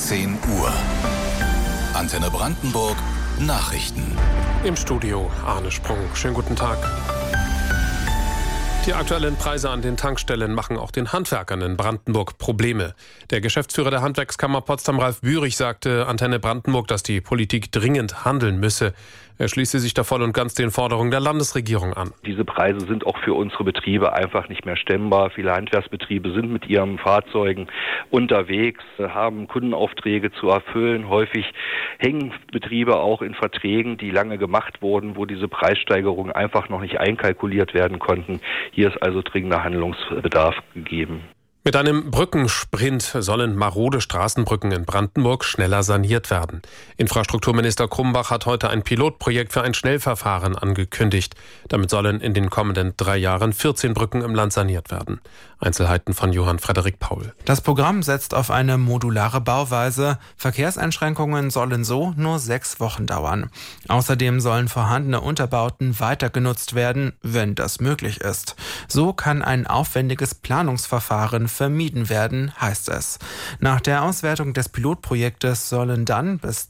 10 Uhr. Antenne Brandenburg Nachrichten. Im Studio Arne Sprung. Schönen guten Tag. Die aktuellen Preise an den Tankstellen machen auch den Handwerkern in Brandenburg Probleme. Der Geschäftsführer der Handwerkskammer Potsdam, Ralf Bührig, sagte Antenne Brandenburg, dass die Politik dringend handeln müsse. Er schließe sich da voll und ganz den Forderungen der Landesregierung an. Diese Preise sind auch für unsere Betriebe einfach nicht mehr stemmbar. Viele Handwerksbetriebe sind mit ihren Fahrzeugen unterwegs, haben Kundenaufträge zu erfüllen. Häufig hängen Betriebe auch in Verträgen, die lange gemacht wurden, wo diese Preissteigerungen einfach noch nicht einkalkuliert werden konnten. Hier ist also dringender Handlungsbedarf gegeben. Mit einem Brückensprint sollen marode Straßenbrücken in Brandenburg schneller saniert werden. Infrastrukturminister Krumbach hat heute ein Pilotprojekt für ein Schnellverfahren angekündigt. Damit sollen in den kommenden 3 Jahren 14 Brücken im Land saniert werden. Einzelheiten von Johann Frederik Paul. Das Programm setzt auf eine modulare Bauweise. Verkehrseinschränkungen sollen so nur 6 Wochen dauern. Außerdem sollen vorhandene Unterbauten weiter genutzt werden, wenn das möglich ist. So kann ein aufwendiges Planungsverfahren vermieden werden, heißt es. Nach der Auswertung des Pilotprojektes sollen dann bis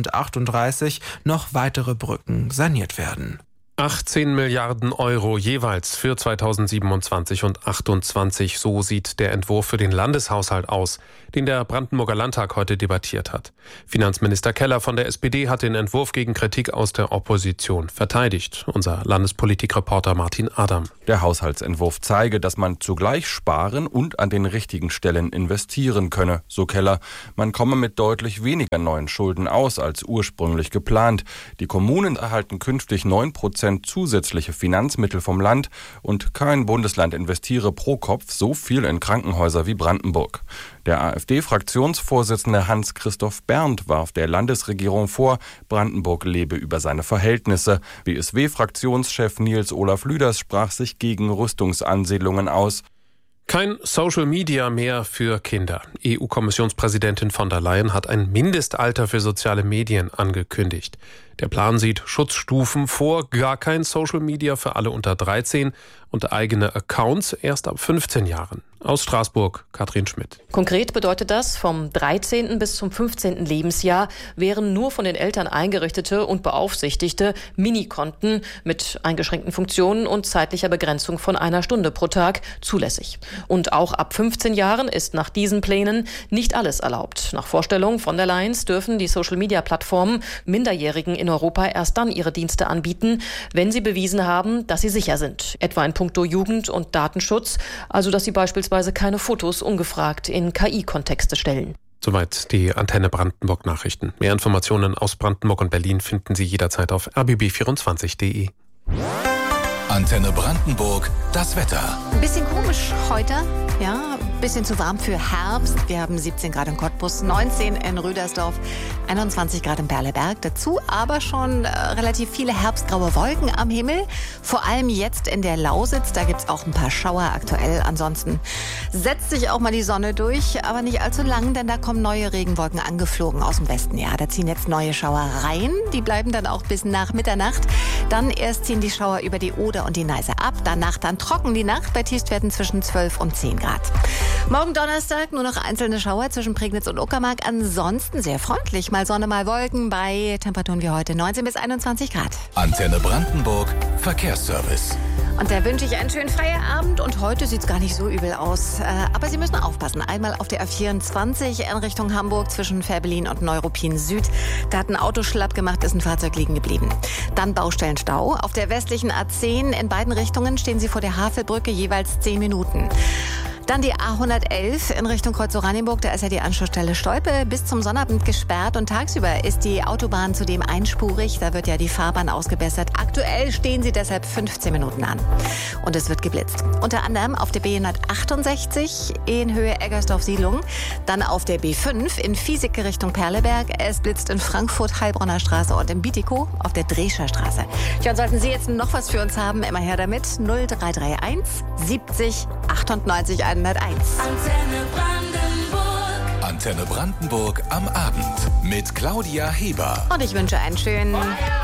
2038 noch weitere Brücken saniert werden. 18 Milliarden Euro jeweils für 2027 und 2028. So sieht der Entwurf für den Landeshaushalt aus, den der Brandenburger Landtag heute debattiert hat. Finanzminister Keller von der SPD hat den Entwurf gegen Kritik aus der Opposition verteidigt. Unser Landespolitikreporter Martin Adam. Der Haushaltsentwurf zeige, dass man zugleich sparen und an den richtigen Stellen investieren könne, so Keller. Man komme mit deutlich weniger neuen Schulden aus als ursprünglich geplant. Die Kommunen erhalten künftig 9% zusätzliche Finanzmittel vom Land und kein Bundesland investiere pro Kopf so viel in Krankenhäuser wie Brandenburg. Der AfD-Fraktionsvorsitzende Hans-Christoph Berndt warf der Landesregierung vor, Brandenburg lebe über seine Verhältnisse. BSW-Fraktionschef Nils Olaf Lüders sprach sich gegen Rüstungsansiedlungen aus. Kein Social Media mehr für Kinder. EU-Kommissionspräsidentin von der Leyen hat ein Mindestalter für soziale Medien angekündigt. Der Plan sieht Schutzstufen vor, gar kein Social Media für alle unter 13 und eigene Accounts erst ab 15 Jahren. Aus Straßburg, Katrin Schmidt. Konkret bedeutet das, vom 13. bis zum 15. Lebensjahr wären nur von den Eltern eingerichtete und beaufsichtigte Minikonten mit eingeschränkten Funktionen und zeitlicher Begrenzung von 1 Stunde pro Tag zulässig. Und auch ab 15 Jahren ist nach diesen Plänen nicht alles erlaubt. Nach Vorstellung von der Leyen dürfen die Social-Media-Plattformen Minderjährigen in Europa erst dann ihre Dienste anbieten, wenn sie bewiesen haben, dass sie sicher sind. Etwa in puncto Jugend- und Datenschutz, also dass sie beispielsweise keine Fotos ungefragt in KI-Kontexte stellen. Soweit die Antenne Brandenburg Nachrichten. Mehr Informationen aus Brandenburg und Berlin finden Sie jederzeit auf rbb24.de. Antenne Brandenburg, das Wetter. Ein bisschen komisch heute, ja, ein bisschen zu warm für Herbst. Wir haben 17 Grad in Cottbus, 19 in Rüdersdorf, 21 Grad in Perleberg. Dazu aber schon relativ viele herbstgraue Wolken am Himmel. Vor allem jetzt in der Lausitz, da gibt's auch ein paar Schauer aktuell. Ansonsten setzt sich auch mal die Sonne durch, aber nicht allzu lang, denn da kommen neue Regenwolken angeflogen aus dem Westen. Ja, da ziehen jetzt neue Schauer rein. Die bleiben dann auch bis nach Mitternacht. Dann erst ziehen die Schauer über die Oder und die Neiße ab. Danach dann trocken die Nacht bei Tiefstwerten zwischen 12 und 10 Grad. Morgen Donnerstag nur noch einzelne Schauer zwischen Prignitz und Uckermark. Ansonsten sehr freundlich. Mal Sonne, mal Wolken bei Temperaturen wie heute 19 bis 21 Grad. Antenne Brandenburg Verkehrsservice. Und da wünsche ich einen schönen Feierabend. Und heute sieht es gar nicht so übel aus. Aber Sie müssen aufpassen. Einmal auf der A24 in Richtung Hamburg zwischen Fährberlin und Neuruppin Süd. Da hat ein Auto schlapp gemacht, ist ein Fahrzeug liegen geblieben. Dann Baustellenstau. Auf der westlichen A10 in beiden Richtungen stehen Sie vor der Havelbrücke jeweils 10 Minuten. Dann die A111 in Richtung Kreuz-Oranienburg. Da ist ja die Anschlussstelle Stolpe bis zum Sonnabend gesperrt. Und tagsüber ist die Autobahn zudem einspurig. Da wird ja die Fahrbahn ausgebessert. Aktuell stehen sie deshalb 15 Minuten an. Und es wird geblitzt. Unter anderem auf der B168 in Höhe Eggersdorf-Siedlung. Dann auf der B5 in Fieseke Richtung Perleberg. Es blitzt in Frankfurt, Heilbronner Straße und in Bietigkow auf der Drescher Straße. Ja, und sollten Sie jetzt noch was für uns haben, immer her damit. 0331 70 98 101. Antenne Brandenburg. Antenne Brandenburg am Abend mit Claudia Heber. Und ich wünsche einen schönen